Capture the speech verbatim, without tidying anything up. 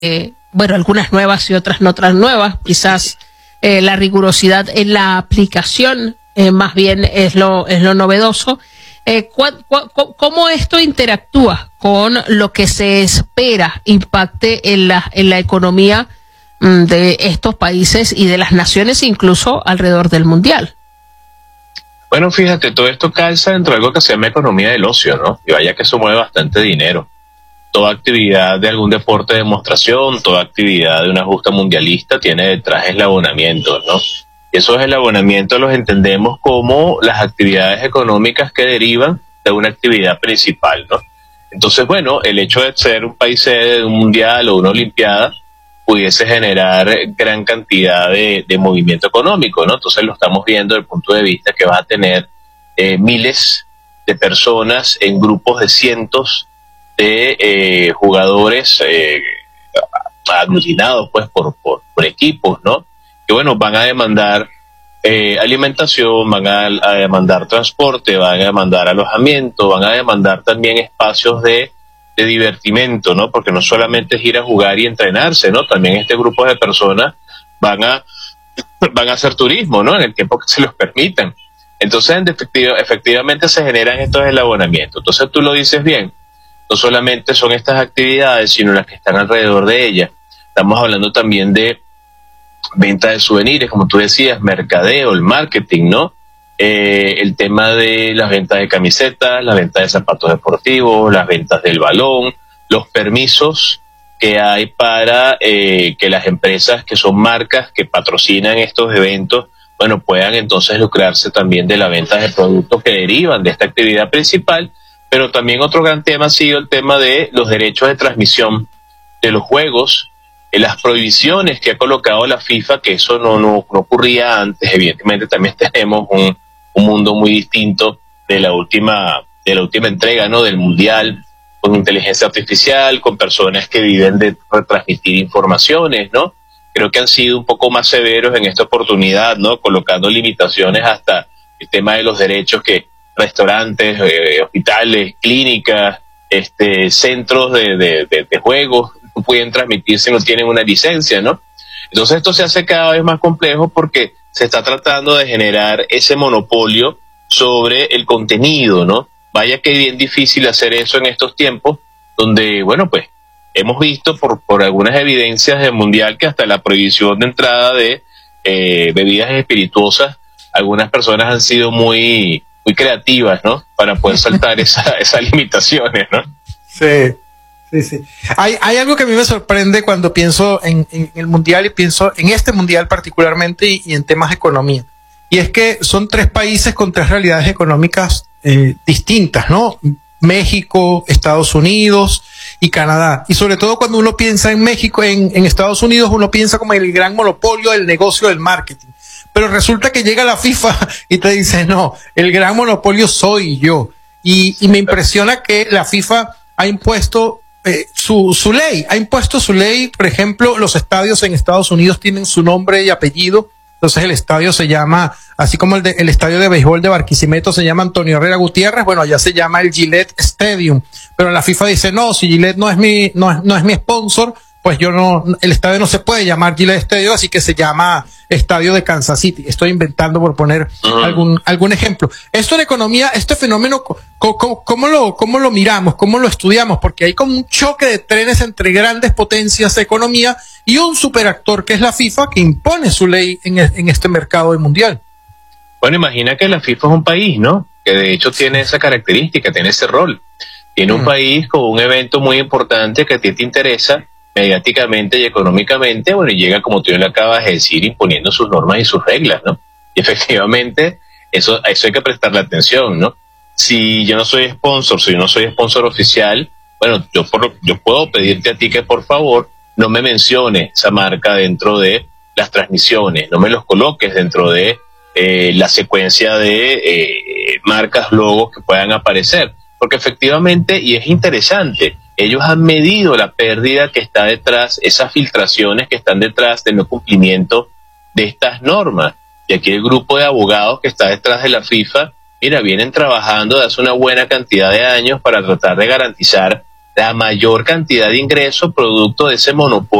eh, bueno, algunas nuevas y otras no tan nuevas, quizás eh, la rigurosidad en la aplicación eh, más bien es lo, es lo novedoso. Eh, ¿cu- cu- ¿Cómo esto interactúa con lo que se espera impacte en la, en la economía mm, de estos países y de las naciones incluso alrededor del mundial? Bueno, fíjate, todo esto calza dentro de algo que se llama economía del ocio, ¿no? Y vaya que eso mueve bastante dinero. Toda actividad de algún deporte de demostración, toda actividad de una justa mundialista tiene detrás eslabonamientos, ¿no? Y esos eslabonamientos los entendemos como las actividades económicas que derivan de una actividad principal, ¿no? Entonces, bueno, el hecho de ser un país sede de un mundial o una olimpiada pudiese generar gran cantidad de, de movimiento económico, ¿no? Entonces lo estamos viendo desde el punto de vista que va a tener eh, miles de personas en grupos de cientos de eh, jugadores eh, aglutinados pues por, por, por equipos, ¿no? Que bueno, van a demandar eh, alimentación, van a, a demandar transporte, van a demandar alojamiento, van a demandar también espacios de de divertimento, ¿no? Porque no solamente es ir a jugar y entrenarse, ¿no? También este grupo de personas van a van a hacer turismo, ¿no? En el tiempo que se los permitan. Entonces, en efectivo, efectivamente se generan estos eslabonamientos. Entonces, tú lo dices bien. No solamente son estas actividades, sino las que están alrededor de ellas. Estamos hablando también de venta de souvenirs, como tú decías, mercadeo, el marketing, ¿no? Eh, el tema de las ventas de camisetas, las ventas de zapatos deportivos, las ventas del balón, los permisos que hay para eh, que las empresas que son marcas que patrocinan estos eventos, bueno, puedan entonces lucrarse también de la venta de productos que derivan de esta actividad principal. Pero también otro gran tema ha sido el tema de los derechos de transmisión de los juegos, eh, las prohibiciones que ha colocado la FIFA, que eso no, no, no ocurría antes. Evidentemente también tenemos un un mundo muy distinto de la última de la última entrega, ¿no? Del mundial, con inteligencia artificial, con personas que viven de retransmitir informaciones, ¿no? Creo que han sido un poco más severos en esta oportunidad, ¿no? Colocando limitaciones hasta el tema de los derechos que restaurantes, eh, hospitales, clínicas, este, centros de, de, de, de juegos no pueden transmitir si no tienen una licencia, ¿no? Entonces esto se hace cada vez más complejo porque se está tratando de generar ese monopolio sobre el contenido, ¿no? Vaya que es bien difícil hacer eso en estos tiempos, donde, bueno, pues, hemos visto por, por algunas evidencias del mundial que hasta la prohibición de entrada de eh, bebidas espirituosas, algunas personas han sido muy, muy creativas, ¿no? Para poder saltar esa, esas limitaciones, ¿no? Sí. Sí, sí. Hay, hay algo que a mí me sorprende cuando pienso en, en el mundial y pienso en este mundial particularmente y, y en temas de economía. Y es que son tres países con tres realidades económicas eh, distintas, ¿no? México, Estados Unidos y Canadá. Y sobre todo cuando uno piensa en México, en, en Estados Unidos, uno piensa como el gran monopolio del negocio del marketing. Pero resulta que llega la FIFA y te dice, no, el gran monopolio soy yo. Y, y me impresiona que la FIFA ha impuesto Eh, su, su ley, ha impuesto su ley. Por ejemplo, los estadios en Estados Unidos tienen su nombre y apellido. Entonces el estadio se llama, así como el, de, el estadio de béisbol de Barquisimeto se llama Antonio Herrera Gutiérrez, bueno, allá se llama el Gillette Stadium. Pero la FIFA dice, no, si Gillette no es mi, no es, no es mi sponsor, pues yo no, el estadio no se puede llamar Gillette Stadium, así que se llama Estadio de Kansas City. Estoy inventando por poner uh-huh. algún, algún ejemplo. Esto en economía, este fenómeno, ¿cómo, cómo lo, cómo lo miramos? ¿Cómo lo estudiamos? Porque hay como un choque de trenes entre grandes potencias de economía y un superactor que es la FIFA que impone su ley en, en este mercado mundial. Bueno, imagina que la FIFA es un país, ¿no? Que de hecho tiene esa característica, tiene ese rol. Tiene uh-huh. un país con un evento muy importante que a ti te interesa mediáticamente y económicamente, bueno, y llega, como tú le acabas de decir, imponiendo sus normas y sus reglas, ¿no? Y efectivamente, eso, a eso hay que prestarle atención, ¿no? Si yo no soy sponsor, si yo no soy sponsor oficial, bueno, yo, por, yo puedo pedirte a ti que por favor no me menciones esa marca dentro de las transmisiones, no me los coloques dentro de eh, la secuencia de eh, marcas, logos que puedan aparecer, porque efectivamente, y es interesante, ellos han medido la pérdida que está detrás, esas filtraciones que están detrás del no cumplimiento de estas normas. Y aquí el grupo de abogados que está detrás de la FIFA, mira, vienen trabajando desde hace una buena cantidad de años para tratar de garantizar la mayor cantidad de ingresos producto de ese monopolio